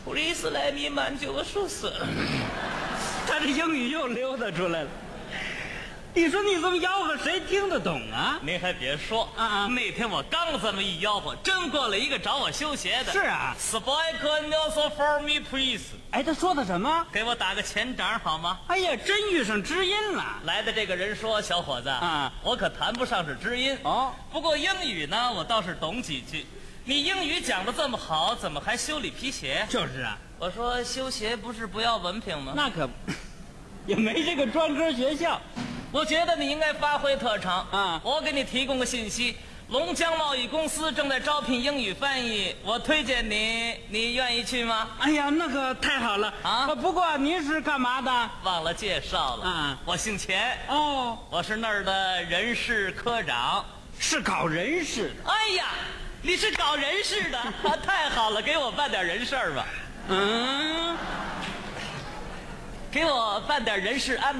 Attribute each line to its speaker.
Speaker 1: Please let me 满9个数字。
Speaker 2: 他这英语又溜达出来了。你说你这么吆喝，谁听得懂啊？
Speaker 1: 您还别说
Speaker 2: 啊
Speaker 1: 那天我刚这么一吆喝，真过来一个找我修鞋的。
Speaker 2: 是啊
Speaker 1: ，Speak also for me please，
Speaker 2: 哎，他说的什么？
Speaker 1: 给我打个前掌好吗？
Speaker 2: 哎呀，真遇上知音了。
Speaker 1: 来的这个人说：“小伙子
Speaker 2: 啊，
Speaker 1: 我可谈不上是知音
Speaker 2: 哦，
Speaker 1: 不过英语呢，我倒是懂几句。你英语讲得这么好，怎么还修理皮鞋？”
Speaker 2: 就是啊，
Speaker 1: 我说：“修鞋不是不要文凭吗？”
Speaker 2: 那可也没这个专科学校。
Speaker 1: 我觉得你应该发挥特长
Speaker 2: 啊
Speaker 1: 我给你提供个信息，龙江贸易公司正在招聘英语翻译，我推荐你，你愿意去吗？
Speaker 2: 哎呀，那个太好了
Speaker 1: 啊
Speaker 2: 不过您是干嘛的？
Speaker 1: 忘了介绍了
Speaker 2: 啊
Speaker 1: 我姓钱，
Speaker 2: 哦，
Speaker 1: 我是那儿的人事科长。
Speaker 2: 是搞人事的。
Speaker 1: 哎呀，你是搞人事的太好了，给我办点人事儿吧，
Speaker 2: 嗯，
Speaker 1: 给我办点人事安排。